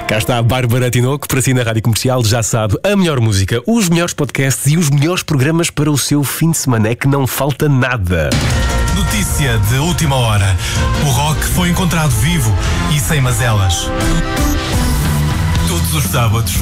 Cá está a Bárbara Tinoco para si na Rádio Comercial. Já sabe, a melhor música, os melhores podcasts e os melhores programas para o seu fim de semana. É que não falta nada. Notícia de última hora. O Rock foi encontrado vivo e sem mazelas. Todos os sábados,